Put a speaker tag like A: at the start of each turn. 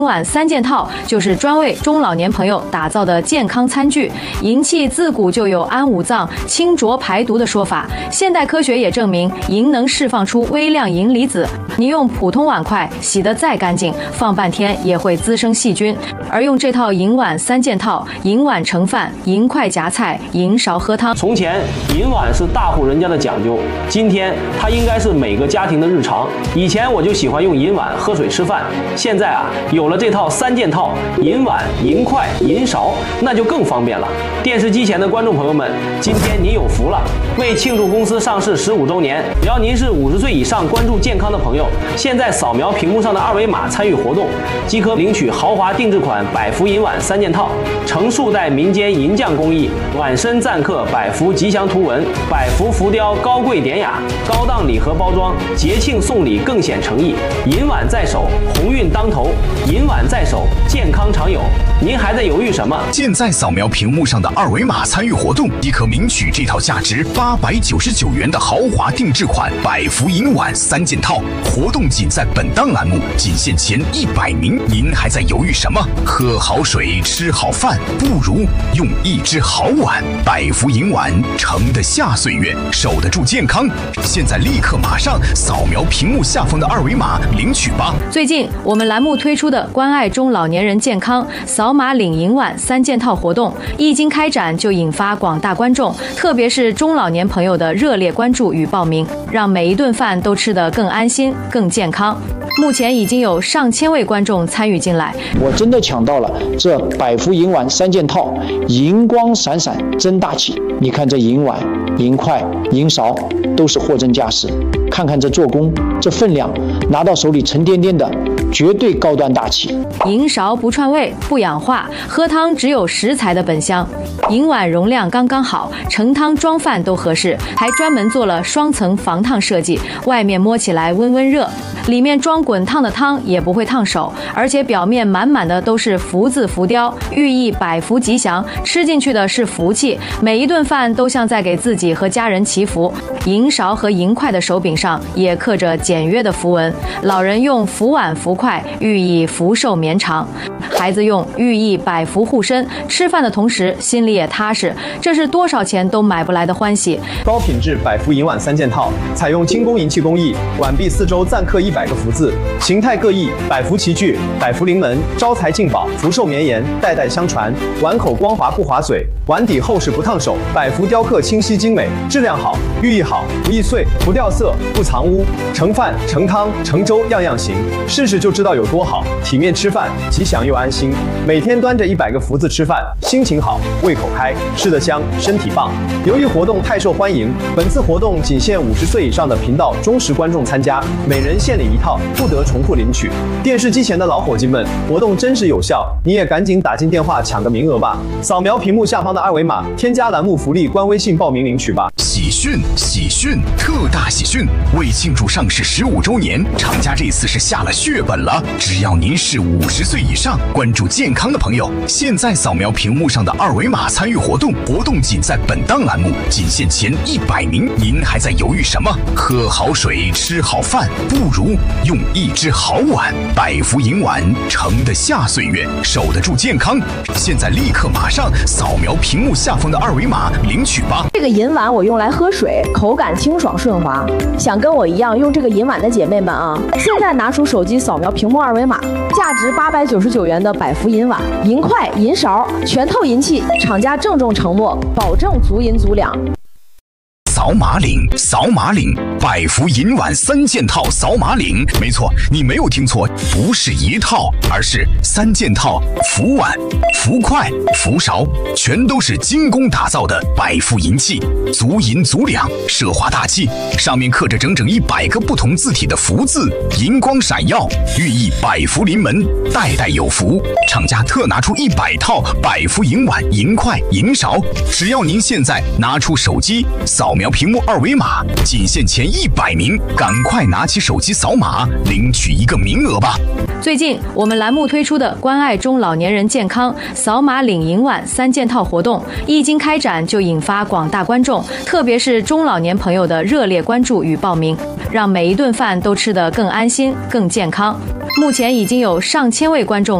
A: 碗3件套就是专为中老年朋友打造的健康餐具。银器自古就有安五脏、清浊排毒的说法，现代科学也证明银能释放出微量银离子。你用普通碗筷洗得再干净，放半天也会滋生细菌。而用这套银碗3件套，银碗盛饭，银筷夹菜，银勺喝汤。
B: 从前银碗是大户人家的讲究，今天它应该是每个家庭的日常。以前我就喜欢用银碗喝水吃饭，现在有了这套3件套，银碗、银筷、银勺，那就更方便了。电视机前的观众朋友们，今天您有福了！为庆祝公司上市15周年，只要您是50岁以上关注健康的朋友，现在扫描屏幕上的2维码参与活动，即可领取豪华定制款百福银碗3件套，成数代民间银匠工艺，碗身錾刻百福吉祥图文，百福浮雕高贵典雅，高档礼盒包装，节庆送礼更显诚意。银碗在手，鸿运当头；银碗在手，健康常有。您还在犹豫什么？
C: 现在扫描屏幕上的2维码参与活动，即可领取这套价值899元的豪华定制款百福银碗3件套。活动仅在本档栏目，仅限前100名。您还在犹豫什么？喝好水，吃好饭，不如用一只好碗。百福银碗盛得下岁月，守得住健康。现在立刻马上扫描屏幕下方的2维码领取吧。
A: 最近我们栏目推出的关爱中老年人健康扫码领银碗3件套活动，一经开展就引发广大观众，特别是中老年朋友的热烈关注与报名，让每一顿饭都吃得更安心、更健康。目前已经有上千位观众参与进来。
D: 我真的抢到了这百福银碗3件套，银光闪闪真大气。你看这银碗、银筷、银勺都是货真价实，看看这做工，这分量，拿到手里沉甸甸的，绝对高端大气。
A: 银勺不串味不氧化，喝汤只有食材的本香。银碗容量刚刚好，盛汤装饭都合适，还专门做了双层防烫设计，外面摸起来温温热，里面装滚烫的汤也不会烫手，而且表面满满的都是福字浮雕，寓意百福吉祥，吃进去的是福气，每一顿饭都像在给自己和家人祈福。银勺和银筷的手柄上也刻着简约的符文，老人用福碗福筷，寓意福寿绵长；孩子用寓意百福护身，吃饭的同时心里也踏实，这是多少钱都买不来的欢喜。
E: 高品质百福银碗3件套，采用精工银器工艺，碗壁4周錾刻100个福字，形态各异，百福齐聚，百福临门，招财进宝，福寿绵延，代代相传。碗口光滑不划嘴，碗底厚实不烫手，百福雕刻清晰精美，质量好，寓意好，不易碎，不掉色，不藏污。盛饭、盛汤、盛粥样样行，试试就知道有多好。体面吃饭，吉祥又安心。每天端着100个福字吃饭，心情好，胃口开，吃得香，身体棒。由于活动太受欢迎，本次活动仅限50岁以上的频道忠实观众参加，每人限领1套，不得重复领取。电视机前的老伙计们，活动真实有效，你也赶紧打进电话抢个名额吧！扫描屏幕下方的2维码，添加栏目福利官微信报名领取吧。
C: 喜讯，特大喜讯！为庆祝上市15周年，厂家这次是下了血本了。只要您是50岁以上，关注健康的朋友，现在扫描屏幕上的2维码参与活动，活动仅在本档栏目，仅限前100名。您还在犹豫什么？喝好水，吃好饭，不如用一只好碗。百福银碗盛得下岁月，守得住健康。现在立刻马上扫描屏幕下方的2维码领取吧。
F: 这个银碗我用来喝水，口感清爽顺滑。想跟我一样用这个银碗的姐妹们啊，现在拿出手机扫描屏幕2维码，价值899元的百福银碗、银筷、银勺，全套银器，厂家郑重承诺，保证足银足两。
C: 扫码领，百福银碗3件套扫码领。没错，你没有听错，不是一套，而是3件套，福碗、福筷、福勺，全都是精工打造的百福银器，足银足两，奢华大气，上面刻着整整100个不同字体的福字，银光闪耀，寓意百福临门，代代有福。厂家特拿出100套百福银碗、银筷、银勺，只要您现在拿出手机扫描屏幕2维码，仅限前100名，赶快拿起手机扫码领取一个名额吧。
A: 最近我们栏目推出的关爱中老年人健康扫码领银碗3件套活动一经开展，就引发广大观众，特别是中老年朋友的热烈关注与报名，让每一顿饭都吃得更安心、更健康。目前已经有上千位观众